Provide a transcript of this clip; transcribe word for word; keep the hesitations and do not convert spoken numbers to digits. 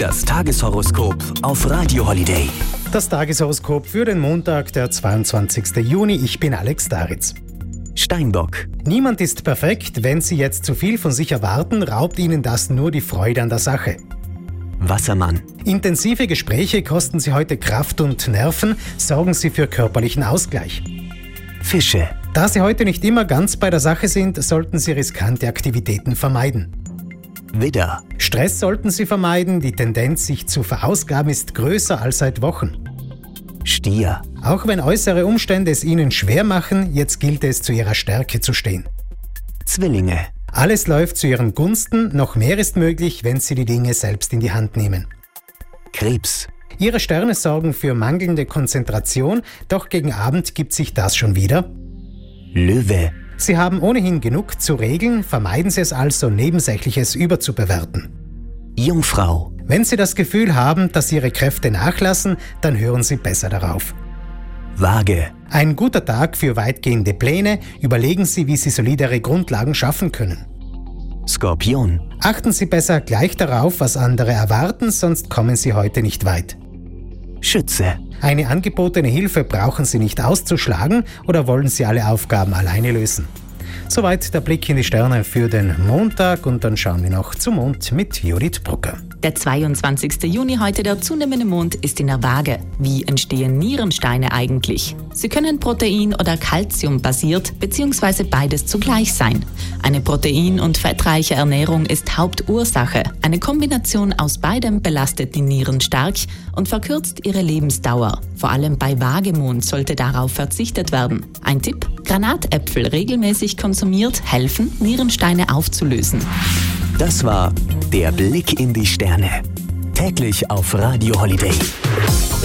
Das Tageshoroskop auf Radio Holiday. Das Tageshoroskop für den Montag, der zweiundzwanzigsten Juni. Ich bin Alex Daritz. Steinbock. Niemand ist perfekt. Wenn Sie jetzt zu viel von sich erwarten, raubt Ihnen das nur die Freude an der Sache. Wassermann. Intensive Gespräche kosten Sie heute Kraft und Nerven. Sorgen Sie für körperlichen Ausgleich. Fische. Da Sie heute nicht immer ganz bei der Sache sind, sollten Sie riskante Aktivitäten vermeiden. Widder. Stress sollten Sie vermeiden. Die Tendenz, sich zu verausgaben, ist größer als seit Wochen. Stier. Auch wenn äußere Umstände es Ihnen schwer machen, jetzt gilt es, zu Ihrer Stärke zu stehen. Zwillinge. Alles läuft zu Ihren Gunsten, noch mehr ist möglich, wenn Sie die Dinge selbst in die Hand nehmen. Krebs. Ihre Sterne sorgen für mangelnde Konzentration, doch gegen Abend gibt sich das schon wieder. Löwe. Sie haben ohnehin genug zu regeln, vermeiden Sie es also, Nebensächliches überzubewerten. Jungfrau. Wenn Sie das Gefühl haben, dass Ihre Kräfte nachlassen, dann hören Sie besser darauf. Waage. Ein guter Tag für weitgehende Pläne. Überlegen Sie, wie Sie solidere Grundlagen schaffen können. Skorpion. Achten Sie besser gleich darauf, was andere erwarten, sonst kommen Sie heute nicht weit. Schütze. Eine angebotene Hilfe brauchen Sie nicht auszuschlagen oder wollen Sie alle Aufgaben alleine lösen. Soweit der Blick in die Sterne für den Montag, und dann schauen wir noch zum Mond mit Judith Brucker. Der zweiundzwanzigsten Juni, heute der zunehmende Mond, ist in der Waage. Wie entstehen Nierensteine eigentlich? Sie können protein- oder calciumbasiert bzw. beides zugleich sein. Eine protein- und fettreiche Ernährung ist Hauptursache. Eine Kombination aus beidem belastet die Nieren stark und verkürzt ihre Lebensdauer. Vor allem bei Waagemond sollte darauf verzichtet werden. Ein Tipp: Granatäpfel regelmäßig konsumiert helfen, Nierensteine aufzulösen. Das war der Blick in die Sterne. Täglich auf Radio Holiday.